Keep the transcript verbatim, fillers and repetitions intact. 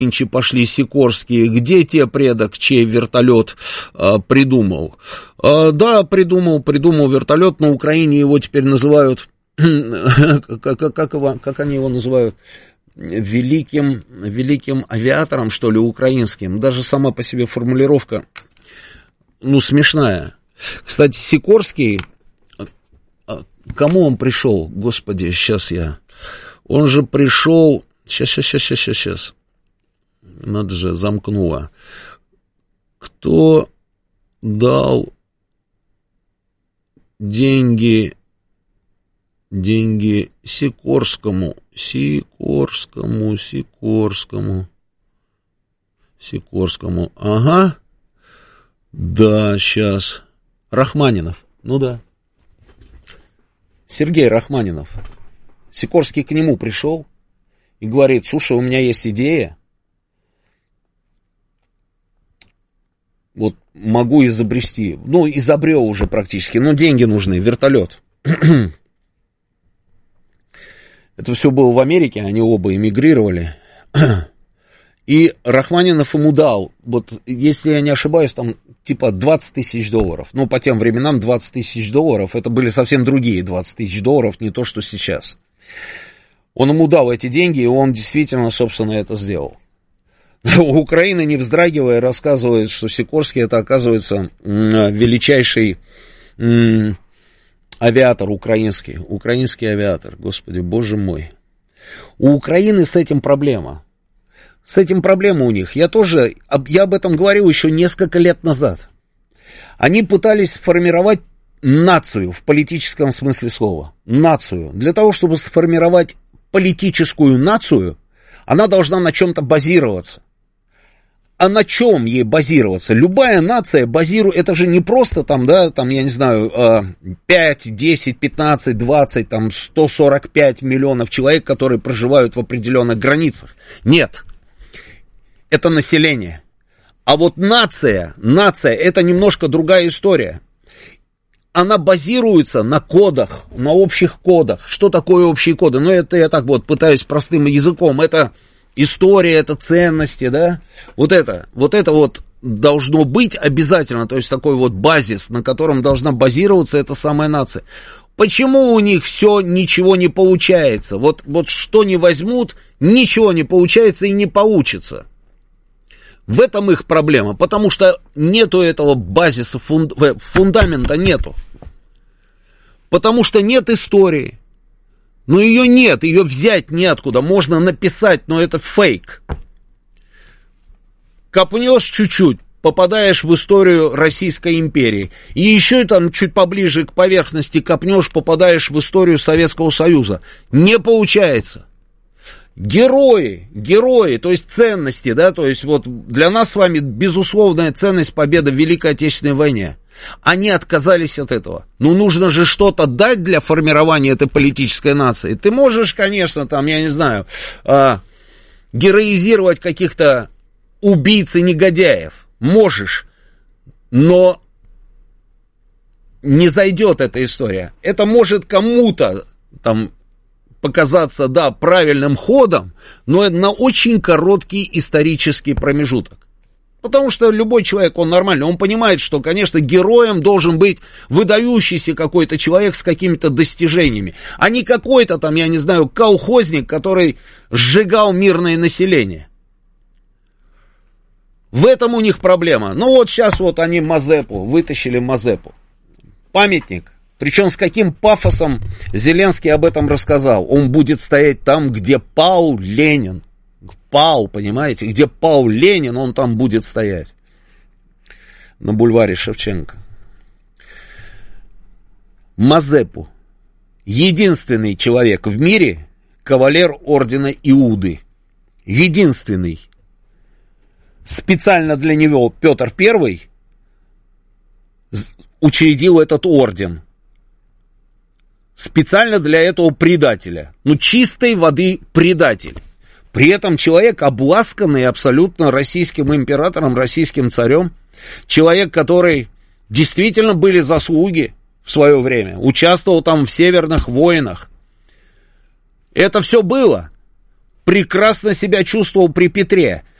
нынче пошли Сикорские, где те предок, чей вертолет а, придумал? А, да, придумал, придумал вертолет, на Украине его теперь называют, как, как, как, его, как они его называют, великим, великим авиатором, что ли, украинским. Даже сама по себе формулировка, ну, смешная. Кстати, Сикорский, кому он пришел? Господи, сейчас я... Он же пришел... Сейчас, сейчас, сейчас, сейчас, сейчас. Надо же, замкнуло. Кто дал деньги, деньги Сикорскому, Сикорскому, Сикорскому, Сикорскому, ага, да, сейчас, Рахманинов, ну да, Сергей Рахманинов. Сикорский к нему пришел и говорит: слушай, у меня есть идея, вот могу изобрести, ну, изобрел уже практически, но деньги нужны, вертолет. Это все было в Америке, они оба эмигрировали. И Рахманинов ему дал, вот, если я не ошибаюсь, там, типа двадцать тысяч долларов. Ну, по тем временам двадцать тысяч долларов, это были совсем другие двадцать тысяч долларов, не то, что сейчас. Он ему дал эти деньги, и он действительно, собственно, это сделал. Украина, не вздрагивая, рассказывает, что Сикорский — это, оказывается, величайший авиатор украинский. Украинский авиатор, господи, боже мой. У Украины с этим проблема. С этим проблема у них. Я тоже, я об этом говорил еще несколько лет назад. Они пытались сформировать нацию в политическом смысле слова. Нацию. Для того, чтобы сформировать политическую нацию, она должна на чем-то базироваться. А на чем ей базироваться? Любая нация базирует, это же не просто там, да, там, я не знаю, пять, десять, пятнадцать, двадцать, там, сто сорок пять миллионов человек, которые проживают в определенных границах. Нет. Это население. А вот нация, нация, это немножко другая история. Она базируется на кодах, на общих кодах. Что такое общие коды? Ну, это я так вот пытаюсь простым языком. Это история, это ценности, да? Вот это, вот это вот должно быть обязательно. То есть такой вот базис, на котором должна базироваться эта самая нация. Почему у них все ничего не получается? Вот, вот что не возьмут, ничего не получается и не получится. В этом их проблема, потому что нету этого базиса, фунд, фундамента нету. Потому что нет истории. Но ее нет, ее взять неоткуда. Можно написать, но это фейк. Копнешь чуть-чуть, попадаешь в историю Российской империи. И еще там чуть поближе к поверхности копнешь, попадаешь в историю Советского Союза. Не получается. Герои, герои, то есть ценности, да, то есть вот для нас с вами безусловная ценность победы в Великой Отечественной войне. Они отказались от этого. Ну, нужно же что-то дать для формирования этой политической нации. Ты можешь, конечно, там, я не знаю, э, героизировать каких-то убийц и негодяев. Можешь, но не зайдет эта история. Это может кому-то там показаться, да, правильным ходом, но на очень короткий исторический промежуток. Потому что любой человек, он нормальный, он понимает, что, конечно, героем должен быть выдающийся какой-то человек с какими-то достижениями, а не какой-то там, я не знаю, колхозник, который сжигал мирное население. В этом у них проблема. Ну вот сейчас вот они Мазепу, вытащили Мазепу. Памятник. Причем с каким пафосом Зеленский об этом рассказал. Он будет стоять там, где пал Ленин. Пал, понимаете? Где пал Ленин, он там будет стоять. На бульваре Шевченко. Мазепу. Единственный человек в мире, кавалер ордена Иуды. Единственный. Специально для него Петр Первый учредил этот орден. Специально для этого предателя. Ну, чистой воды предатель. При этом человек, обласканный абсолютно российским императором, российским царем. Человек, который действительно были заслуги в свое время. Участвовал там в северных войнах. Это все было. прекрасно себя чувствовал при Петре.